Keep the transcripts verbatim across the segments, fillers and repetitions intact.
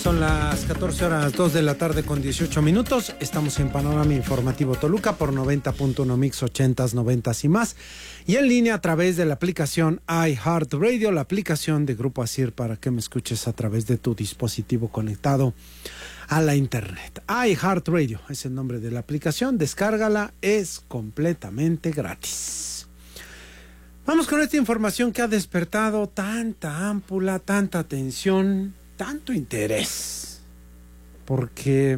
Son las catorce horas, dos de la tarde con dieciocho minutos. Estamos en Panorama Informativo Toluca por noventa punto uno Mix ochentas, noventas y más. Y en línea a través de la aplicación iHeartRadio, la aplicación de Grupo Asir para que me escuches a través de tu dispositivo conectado a la internet. iHeartRadio es el nombre de la aplicación. Descárgala, es completamente gratis. Vamos con esta información que ha despertado tanta ámpula, tanta atención, tanto interés, porque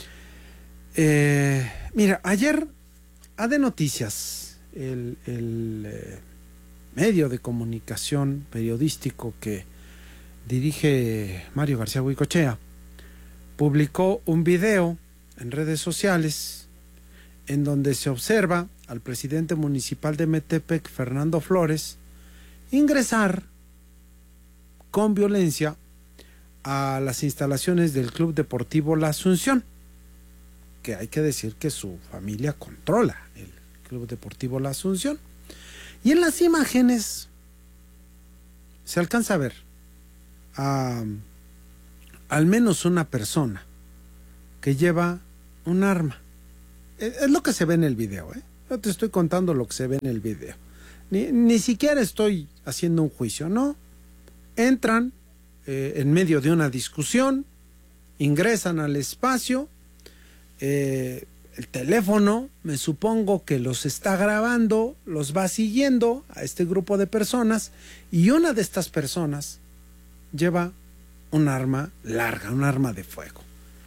eh, mira, ayer A D Noticias, el, el eh, medio de comunicación periodístico que dirige Mario García Huicochea, publicó un video en redes sociales en donde se observa al presidente municipal de Metepec, Fernando Flores, ingresar con violencia a las instalaciones del Club Deportivo La Asunción, que hay que decir que su familia controla el Club Deportivo La Asunción. Y en las imágenes se alcanza a ver a al menos una persona que lleva un arma. Es lo que se ve en el video, ¿eh? Yo te estoy contando lo que se ve en el video. Ni, ni siquiera estoy haciendo un juicio, ¿no? Entran Eh, en medio de una discusión, ingresan al espacio, eh, el teléfono, me supongo que los está grabando, los va siguiendo a este grupo de personas, y una de estas personas lleva un arma larga, un arma de fuego.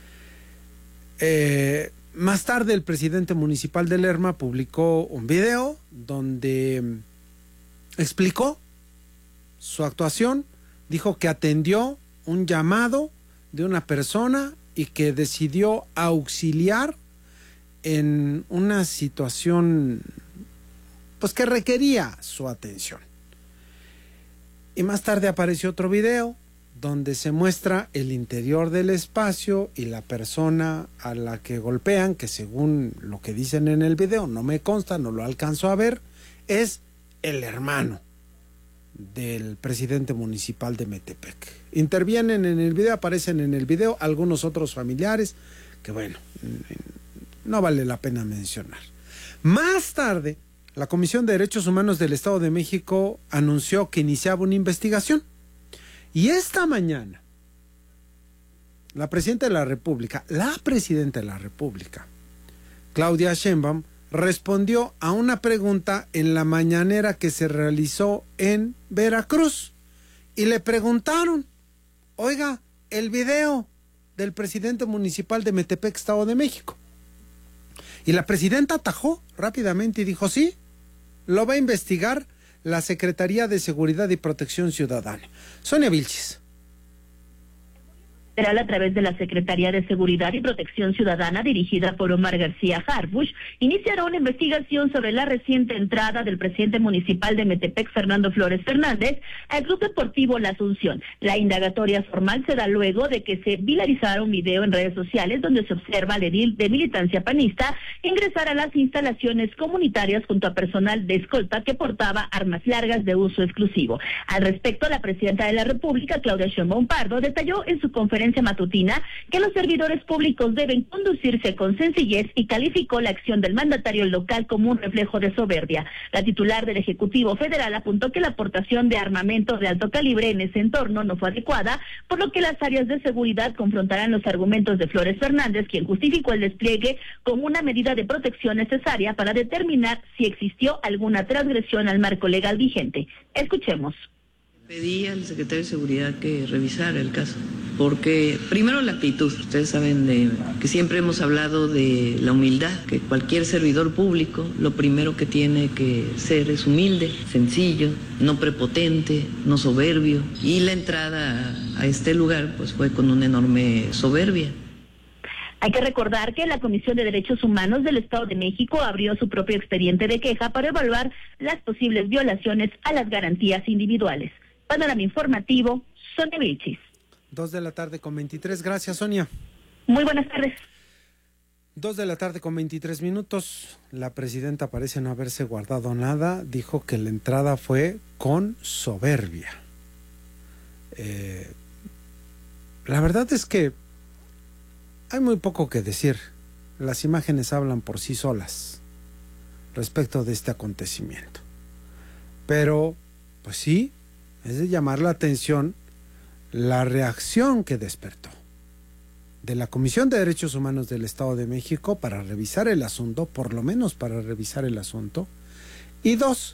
Eh, más tarde el presidente municipal de Lerma publicó un video donde explicó su actuación. Dijo que atendió un llamado de una persona y que decidió auxiliar en una situación pues que requería su atención. Y más tarde apareció otro video donde se muestra el interior del espacio y la persona a la que golpean, que según lo que dicen en el video, no me consta, no lo alcanzo a ver, es el hermano del presidente municipal de Metepec. Intervienen en el video, aparecen en el video algunos otros familiares que, bueno, no vale la pena mencionar. Más tarde, la Comisión de Derechos Humanos del Estado de México anunció que iniciaba una investigación. Y esta mañana, la presidenta de la República, la presidenta de la República, Claudia Sheinbaum, respondió a una pregunta en la mañanera que se realizó en Veracruz. Y le preguntaron, oiga, el video del presidente municipal de Metepec, Estado de México. Y la presidenta atajó rápidamente y dijo, sí, lo va a investigar la Secretaría de Seguridad y Protección Ciudadana. Sonia Vilchis. A través de la Secretaría de Seguridad y Protección Ciudadana, dirigida por Omar García Harfuch, iniciará una investigación sobre la reciente entrada del presidente municipal de Metepec, Fernando Flores Fernández, al Club Deportivo La Asunción. La indagatoria formal se da luego de que se viralizara un video en redes sociales donde se observa al edil de militancia panista ingresar a las instalaciones comunitarias junto a personal de escolta que portaba armas largas de uso exclusivo. Al respecto, la presidenta de la República, Claudia Sheinbaum Pardo, detalló en su conferencia matutina que los servidores públicos deben conducirse con sencillez y calificó la acción del mandatario local como un reflejo de soberbia. La titular del Ejecutivo Federal apuntó que la aportación de armamento de alto calibre en ese entorno no fue adecuada, por lo que las áreas de seguridad confrontarán los argumentos de Flores Fernández, quien justificó el despliegue como una medida de protección necesaria para determinar si existió alguna transgresión al marco legal vigente. Escuchemos. Pedí al secretario de Seguridad que revisara el caso, porque primero la actitud, ustedes saben de, que siempre hemos hablado de la humildad, que cualquier servidor público lo primero que tiene que ser es humilde, sencillo, no prepotente, no soberbio, y la entrada a, a este lugar pues fue con una enorme soberbia. Hay que recordar que la Comisión de Derechos Humanos del Estado de México abrió su propio expediente de queja para evaluar las posibles violaciones a las garantías individuales. Panorama Informativo, Sonia Vilchis. Dos de la tarde con veintitrés, gracias Sonia. Muy buenas tardes. Dos de la tarde con veintitrés minutos, la presidenta parece no haberse guardado nada, dijo que la entrada fue con soberbia. Eh, la verdad es que hay muy poco que decir. Las imágenes hablan por sí solas respecto de este acontecimiento. Pero, pues sí, es de llamar la atención la reacción que despertó de la Comisión de Derechos Humanos del Estado de México para revisar el asunto, por lo menos para revisar el asunto. Y dos,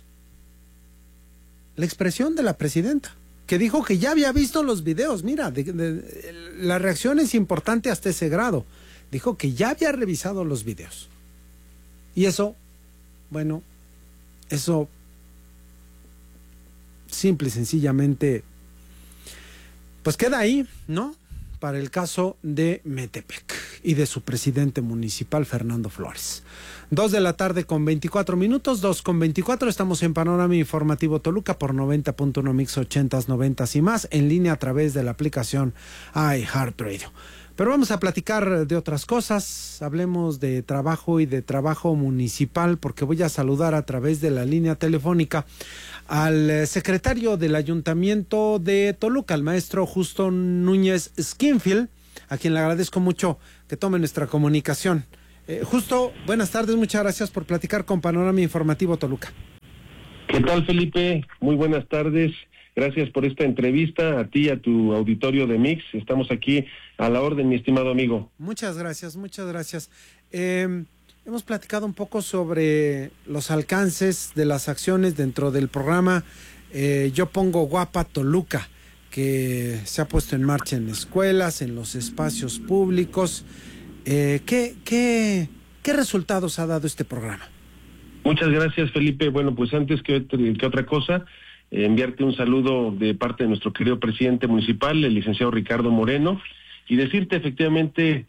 la expresión de la presidenta, que dijo que ya había visto los videos. Mira, de, de, la reacción es importante hasta ese grado. Dijo que ya había revisado los videos. Y eso, bueno, eso simple y sencillamente, pues queda ahí, ¿no? Para el caso de Metepec y de su presidente municipal, Fernando Flores. Dos de la tarde con veinticuatro minutos, dos con veinticuatro, estamos en Panorama Informativo Toluca por noventa punto uno Mix ochentas, noventas y más, en línea a través de la aplicación iHeartRadio. Pero vamos a platicar de otras cosas, hablemos de trabajo y de trabajo municipal, porque voy a saludar a través de la línea telefónica al secretario del Ayuntamiento de Toluca, al maestro Justo Núñez Skinfield, a quien le agradezco mucho que tome nuestra comunicación. Eh, Justo, buenas tardes, muchas gracias por platicar con Panorama Informativo Toluca. ¿Qué tal, Felipe? Muy buenas tardes. Gracias por esta entrevista, a ti y a tu auditorio de Mix. Estamos aquí a la orden, mi estimado amigo. Muchas gracias, muchas gracias. Eh, hemos platicado un poco sobre los alcances de las acciones dentro del programa eh, Yo Pongo Guapa Toluca, que se ha puesto en marcha en escuelas, en los espacios públicos. Eh, ¿qué, qué, ¿Qué resultados ha dado este programa? Muchas gracias, Felipe. Bueno, pues antes que, que otra cosa, eh, enviarte un saludo de parte de nuestro querido presidente municipal, el licenciado Ricardo Moreno, y decirte efectivamente,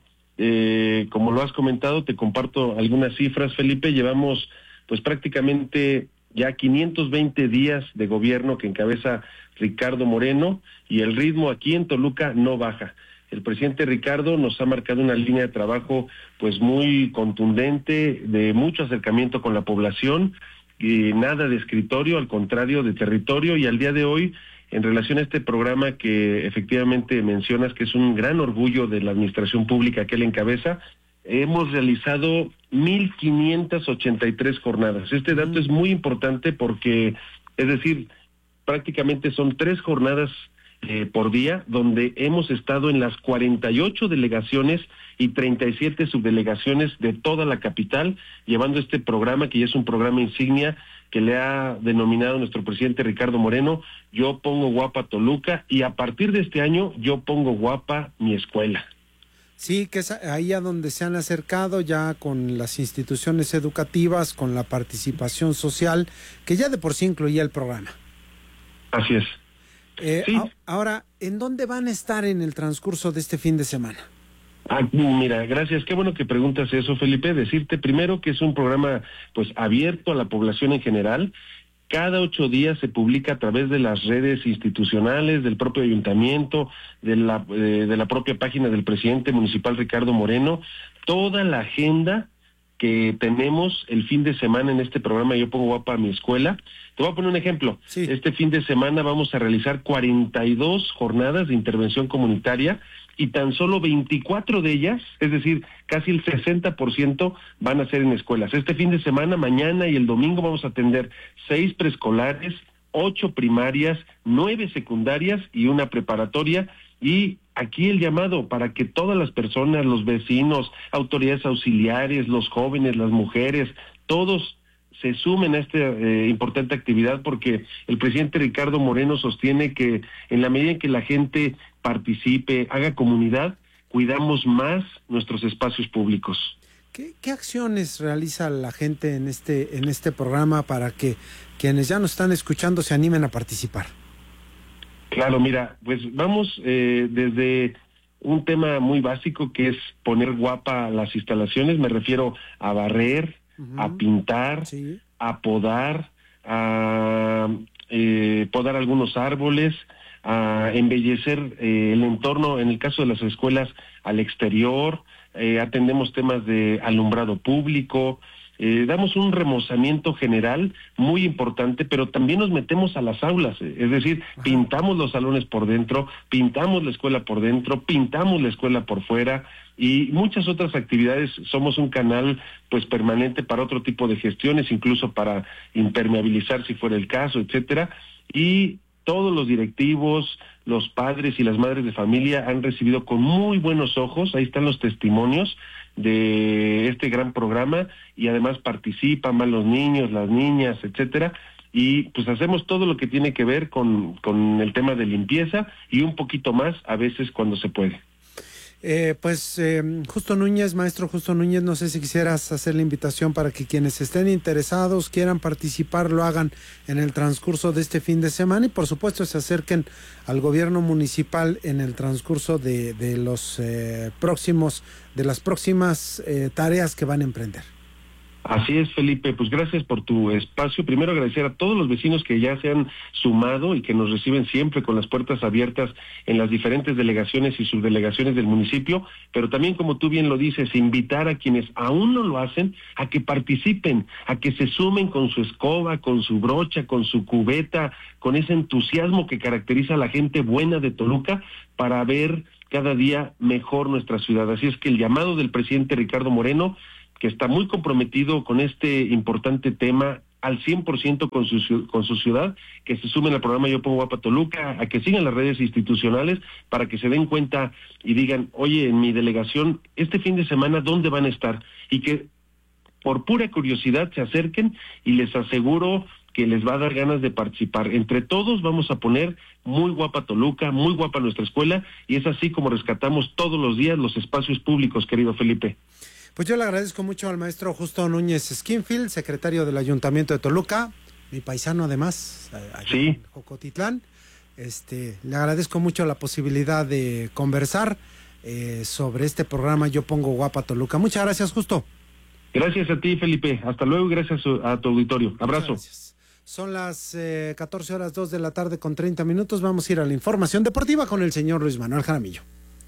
eh, como lo has comentado, te comparto algunas cifras, Felipe. Llevamos pues prácticamente ya quinientos veinte días de gobierno que encabeza Ricardo Moreno, y el ritmo aquí en Toluca no baja. El presidente Ricardo nos ha marcado una línea de trabajo pues muy contundente, de mucho acercamiento con la población, y nada de escritorio, al contrario, de territorio. Y al día de hoy, en relación a este programa que efectivamente mencionas, que es un gran orgullo de la administración pública que él encabeza, hemos realizado mil quinientas ochenta y tres jornadas. Este dato es muy importante porque, es decir, prácticamente son tres jornadas Eh, por día, donde hemos estado en las cuarenta y ocho delegaciones y treinta y siete subdelegaciones de toda la capital, llevando este programa, que ya es un programa insignia, que le ha denominado nuestro presidente Ricardo Moreno, Yo Pongo Guapa Toluca, y a partir de este año, Yo Pongo Guapa Mi Escuela. Sí, que es ahí a donde se han acercado ya con las instituciones educativas, con la participación social, que ya de por sí incluía el programa. Así es. Eh, sí. a, ahora, ¿en dónde van a estar en el transcurso de este fin de semana? Ah, mira, gracias, qué bueno que preguntas eso, Felipe. Decirte primero que es un programa pues abierto a la población en general. Cada ocho días se publica a través de las redes institucionales, del propio ayuntamiento, de la, eh, de la propia página del presidente municipal Ricardo Moreno, toda la agenda que tenemos el fin de semana en este programa Yo Pongo Guapa a Mi Escuela. Te voy a poner un ejemplo. Sí. Este fin de semana vamos a realizar cuarenta y dos jornadas de intervención comunitaria, y tan solo veinticuatro de ellas, es decir, casi el sesenta por ciento, van a ser en escuelas. Este fin de semana, mañana y el domingo, vamos a atender seis preescolares, ocho primarias, nueve secundarias y una preparatoria. Y aquí el llamado para que todas las personas, los vecinos, autoridades auxiliares, los jóvenes, las mujeres, todos se sumen a esta eh, importante actividad, porque el presidente Ricardo Moreno sostiene que en la medida en que la gente participe, haga comunidad, cuidamos más nuestros espacios públicos. ¿Qué, qué acciones realiza la gente en este, en este programa para que quienes ya nos están escuchando se animen a participar? Claro, mira, pues vamos eh, desde un tema muy básico, que es poner guapa las instalaciones. Me refiero a barrer, uh-huh. a pintar, sí. a podar, a eh, podar algunos árboles, a embellecer eh, el entorno, en el caso de las escuelas, al exterior. Eh, atendemos temas de alumbrado público, Eh, damos un remozamiento general muy importante, pero también nos metemos a las aulas, eh, es decir, pintamos los salones por dentro, pintamos la escuela por dentro, pintamos la escuela por fuera y muchas otras actividades. Somos un canal pues permanente para otro tipo de gestiones, incluso para impermeabilizar si fuera el caso, etcétera, y todos los directivos, los padres y las madres de familia han recibido con muy buenos ojos, ahí están los testimonios de este gran programa, y además participan, van los niños, las niñas, etcétera, y pues hacemos todo lo que tiene que ver con, con el tema de limpieza y un poquito más a veces cuando se puede. Eh, pues eh, Justo Núñez, maestro Justo Núñez, no sé si quisieras hacer la invitación para que quienes estén interesados, quieran participar, lo hagan en el transcurso de este fin de semana y por supuesto se acerquen al gobierno municipal en el transcurso de, de los eh, próximos, de las próximas eh, tareas que van a emprender. Así es, Felipe, pues gracias por tu espacio. Primero agradecer a todos los vecinos que ya se han sumado y que nos reciben siempre con las puertas abiertas en las diferentes delegaciones y subdelegaciones del municipio, pero también, como tú bien lo dices, invitar a quienes aún no lo hacen a que participen, a que se sumen con su escoba, con su brocha, con su cubeta, con ese entusiasmo que caracteriza a la gente buena de Toluca para ver cada día mejor nuestra ciudad. Así es que el llamado del presidente Ricardo Moreno, que está muy comprometido con este importante tema, al cien por ciento con su, con su ciudad, que se sumen al programa Yo Pongo Guapa Toluca, a que sigan las redes institucionales para que se den cuenta y digan, oye, en mi delegación, este fin de semana, ¿dónde van a estar? Y que por pura curiosidad se acerquen y les aseguro que les va a dar ganas de participar. Entre todos vamos a poner muy guapa Toluca, muy guapa nuestra escuela, y es así como rescatamos todos los días los espacios públicos, querido Felipe. Pues yo le agradezco mucho al maestro Justo Núñez Skinfield, secretario del Ayuntamiento de Toluca, mi paisano además, allá sí. en Jocotitlán. Este, le agradezco mucho la posibilidad de conversar eh, sobre este programa Yo Pongo Guapa Toluca. Muchas gracias, Justo. Gracias a ti, Felipe. Hasta luego y gracias a tu auditorio. Abrazo. Son las eh, catorce horas dos de la tarde con treinta minutos. Vamos a ir a la información deportiva con el señor Luis Manuel Jaramillo.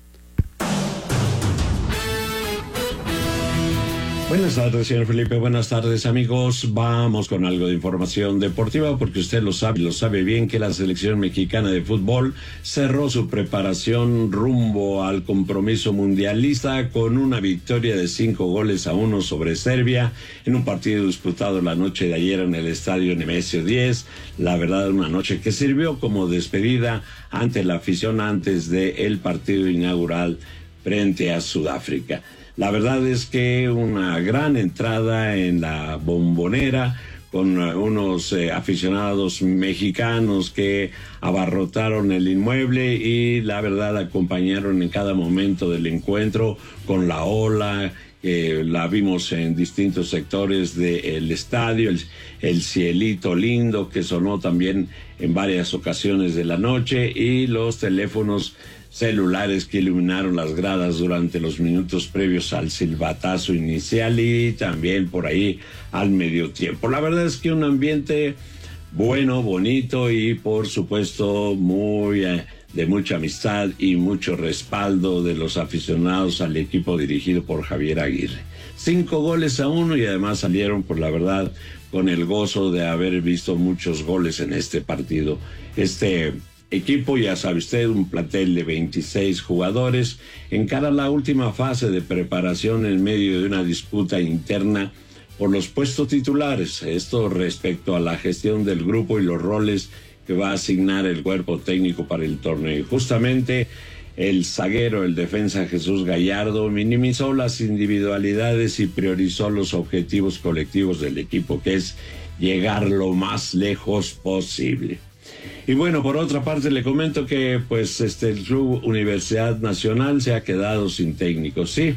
Buenas tardes, señor Felipe. Buenas tardes, amigos. Vamos con algo de información deportiva porque usted lo sabe, lo sabe bien que la selección mexicana de fútbol cerró su preparación rumbo al compromiso mundialista con una victoria de cinco goles a uno sobre Serbia en un partido disputado la noche de ayer en el estadio Nemesio diez. La verdad, una noche que sirvió como despedida ante la afición antes del partido inaugural frente a Sudáfrica. La verdad es que una gran entrada en la Bombonera con unos eh, aficionados mexicanos que abarrotaron el inmueble y la verdad acompañaron en cada momento del encuentro con la ola, que eh, la vimos en distintos sectores del estadio, el, el cielito lindo que sonó también en varias ocasiones de la noche y los teléfonos celulares que iluminaron las gradas durante los minutos previos al silbatazo inicial y también por ahí al medio tiempo. La verdad es que un ambiente bueno, bonito y por supuesto muy eh, de mucha amistad y mucho respaldo de los aficionados al equipo dirigido por Javier Aguirre. Cinco goles a uno y además salieron, por la verdad, con el gozo de haber visto muchos goles en este partido. Este equipo, ya sabe usted, un plantel de veintiséis jugadores, encara la última fase de preparación en medio de una disputa interna por los puestos titulares. Esto respecto a la gestión del grupo y los roles que va a asignar el cuerpo técnico para el torneo. Y justamente el zaguero, el defensa Jesús Gallardo, minimizó las individualidades y priorizó los objetivos colectivos del equipo, que es llegar lo más lejos posible. Y bueno, por otra parte le comento que pues este el Club Universidad Nacional se ha quedado sin técnico, sí.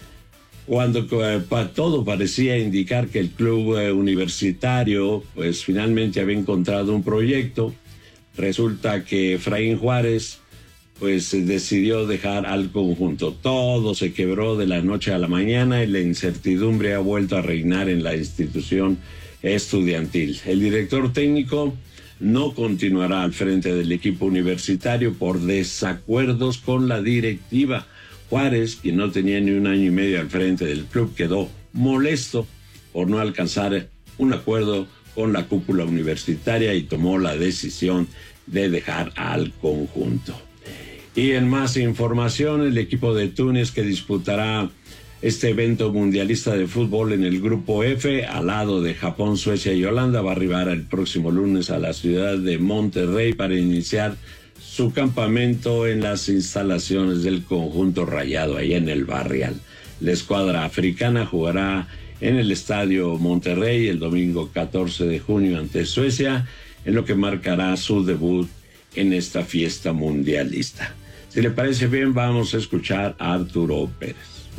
Cuando eh, pa, todo parecía indicar que el club eh, universitario pues finalmente había encontrado un proyecto, resulta que Efraín Juárez pues decidió dejar al conjunto. Todo se quebró de la noche a la mañana y la incertidumbre ha vuelto a reinar en la institución estudiantil. El director técnico no continuará al frente del equipo universitario por desacuerdos con la directiva. Juárez, quien no tenía ni un año y medio al frente del club, quedó molesto por no alcanzar un acuerdo con la cúpula universitaria y tomó la decisión de dejar al conjunto. Y en más información, el equipo de Túnez que disputará este evento mundialista de fútbol en el grupo F, al lado de Japón, Suecia y Holanda, va a arribar el próximo lunes a la ciudad de Monterrey para iniciar su campamento en las instalaciones del conjunto rayado, ahí en el Barrial. La escuadra africana jugará en el Estadio Monterrey el domingo catorce de junio ante Suecia, en lo que marcará su debut en esta fiesta mundialista. Si le parece bien, vamos a escuchar a Arturo Pérez.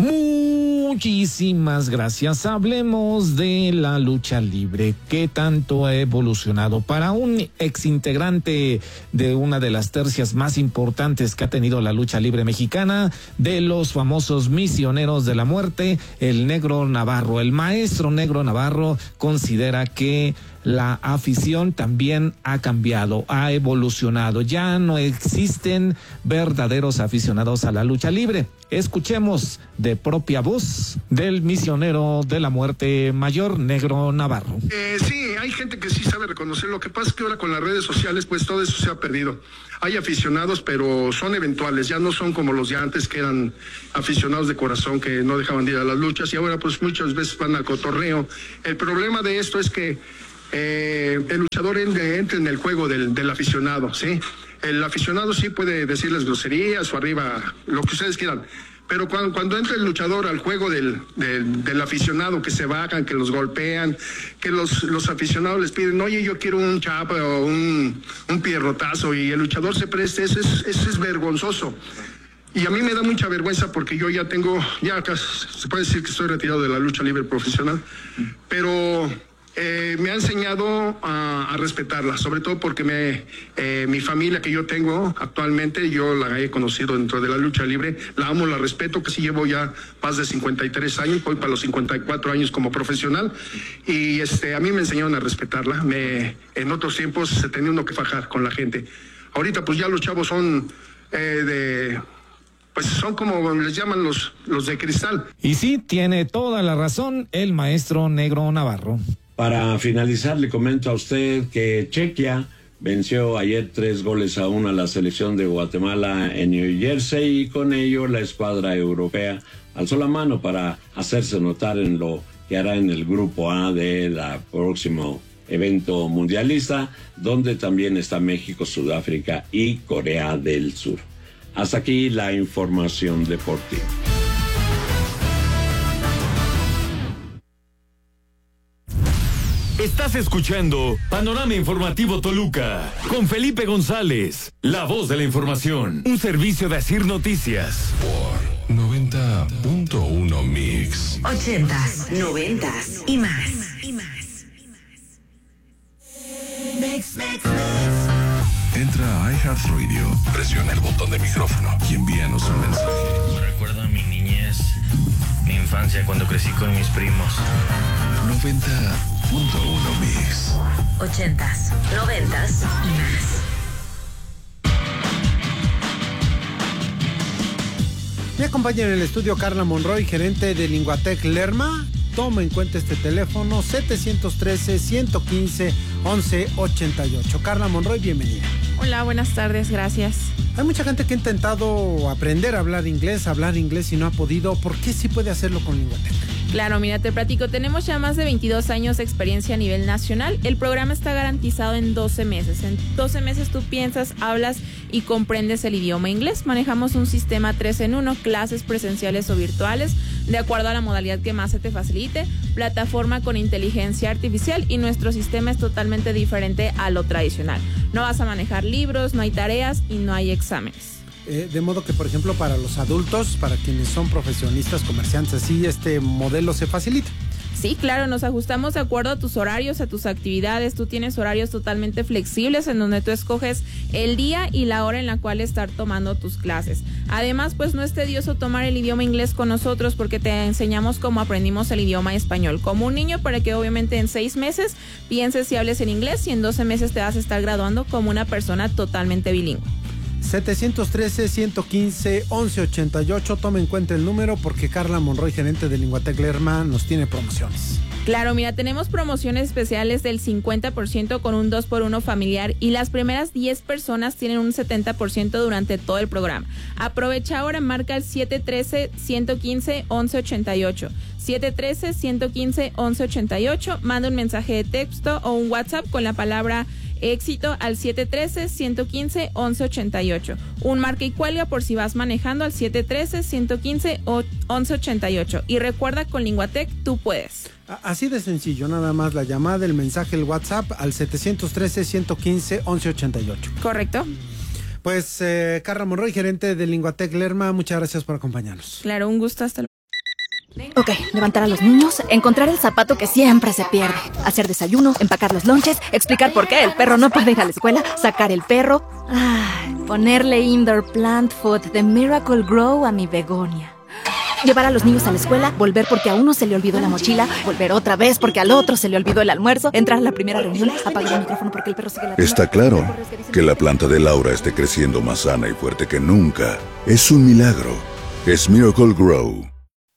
Muchísimas gracias. Hablemos de la lucha libre. ¿Qué tanto ha evolucionado? Para un exintegrante de una de las tercias más importantes que ha tenido la lucha libre mexicana, de los famosos misioneros de la muerte, el Negro Navarro, el maestro Negro Navarro, considera que la afición también ha cambiado, ha evolucionado. Ya no existen verdaderos aficionados a la lucha libre. Escuchemos de propia voz del misionero de la muerte mayor, Negro Navarro. Eh, sí, hay gente que sí sabe reconocer. Lo que pasa es que ahora con las redes sociales, pues todo eso se ha perdido. Hay aficionados, pero son eventuales, ya no son como los de antes, que eran aficionados de corazón, que no dejaban de ir a las luchas, y ahora pues muchas veces van al cotorreo. El problema de esto es que Eh, el luchador entra en el juego del, del aficionado, ¿sí? El aficionado sí puede decirles groserías o arriba, lo que ustedes quieran, pero cuando, cuando entra el luchador al juego del, del, del aficionado, que se bajan, que los golpean, que los, los aficionados les piden, oye, yo quiero un chapa o un, un pierrotazo, y el luchador se preste, eso es, eso es vergonzoso. Y a mí me da mucha vergüenza porque yo ya tengo, ya casi, se puede decir que estoy retirado de la lucha libre profesional, pero Eh, me ha enseñado a, a respetarla, sobre todo porque me, eh, mi familia que yo tengo actualmente, yo la he conocido dentro de la lucha libre, la amo, la respeto, que sí llevo ya más de cincuenta y tres años, voy para los cincuenta y cuatro años como profesional, y este, a mí me enseñaron a respetarla. Me, en otros tiempos se tenía uno que fajar con la gente. Ahorita pues ya los chavos son eh, de... pues son como les llaman los, los de cristal. Y sí, tiene toda la razón el maestro Negro Navarro. Para finalizar, le comento a usted que Chequia venció ayer tres goles a uno a la selección de Guatemala en New Jersey, y con ello la escuadra europea alzó la mano para hacerse notar en lo que hará en el grupo A del próximo evento mundialista, donde también está México, Sudáfrica y Corea del Sur. Hasta aquí la información deportiva. Estás escuchando Panorama Informativo Toluca con Felipe González, la voz de la información, un servicio de Asir Noticias. Por noventa punto uno Mix. Ochentas, noventas y más. Y más. Mix, mix, mix. Entra a iHeartRadio, presiona el botón de micrófono y envíanos un mensaje. Recuerdo mi niñez, mi infancia cuando crecí con mis primos. noventa punto uno Mix. Ochentas, noventas y más. Me acompaña en el estudio Carla Monroy, gerente de Linguatec Lerma. Toma en cuenta este teléfono setecientos trece, ciento quince, once ochenta y ocho. Carla Monroy, bienvenida. Hola, buenas tardes, gracias. Hay mucha gente que ha intentado aprender a hablar inglés, hablar inglés y no ha podido. ¿Por qué sí puede hacerlo con Linguatec? Claro, mira, te platico, tenemos ya más de veintidós años de experiencia a nivel nacional. El programa está garantizado en doce meses. En doce meses tú piensas, hablas y comprendes el idioma inglés. Manejamos un sistema tres en uno, clases presenciales o virtuales, de acuerdo a la modalidad que más se te facilite, plataforma con inteligencia artificial, y nuestro sistema es totalmente diferente a lo tradicional. No vas a manejar libros, no hay tareas y no hay exámenes. Eh, de modo que, por ejemplo, para los adultos, para quienes son profesionistas, comerciantes, sí, este modelo se facilita. Sí, claro, nos ajustamos de acuerdo a tus horarios, a tus actividades. Tú tienes horarios totalmente flexibles en donde tú escoges el día y la hora en la cual estar tomando tus clases. Además, pues no es tedioso tomar el idioma inglés con nosotros, porque te enseñamos cómo aprendimos el idioma español como un niño, para que obviamente en seis meses pienses y hables en inglés, y en doce meses te vas a estar graduando como una persona totalmente bilingüe. setecientos trece, ciento quince, once ochenta y ocho. Tome en cuenta el número porque Carla Monroy, gerente de Linguatec Lerma, nos tiene promociones. Claro, mira, tenemos promociones especiales del cincuenta por ciento con un dos por uno familiar y las primeras diez personas tienen un setenta por ciento durante todo el programa. Aprovecha ahora, marca el siete uno tres, ciento quince, once ochenta y ocho. siete uno tres, ciento quince, once ochenta y ocho. Manda un mensaje de texto o un WhatsApp con la palabra éxito al siete uno tres, ciento quince, once ochenta y ocho. Un marca y cuelga por si vas manejando al siete uno tres, ciento quince, once ochenta y ocho. Y recuerda, con Linguatec tú puedes. Así de sencillo, nada más la llamada, el mensaje, el WhatsApp al setecientos trece, ciento quince, once ochenta y ocho. Correcto. Pues eh, Carla Monroy, gerente de Linguatec Lerma, muchas gracias por acompañarnos. Claro, un gusto, hasta luego. Ok, levantar a los niños, encontrar el zapato que siempre se pierde, hacer desayuno, empacar los lonches, explicar por qué el perro no puede ir a la escuela, sacar el perro, ay, ponerle indoor plant food de Miracle Grow a mi begonia. Llevar a los niños a la escuela, volver porque a uno se le olvidó la mochila, volver otra vez porque al otro se le olvidó el almuerzo, entrar a la primera reunión, apagar el micrófono porque el perro sigue la... Está claro que la planta de Laura esté creciendo más sana y fuerte que nunca. Es un milagro. Es Miracle Grow.